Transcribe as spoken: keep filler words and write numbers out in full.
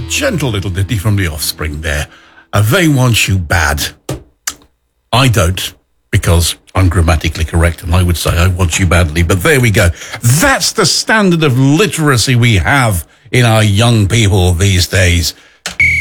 gentle little ditty from The Offspring there. Uh, they want you bad. I don't, because I'm grammatically correct and I would say I want you badly, but there we go. That's the standard of literacy we have in our young people these days.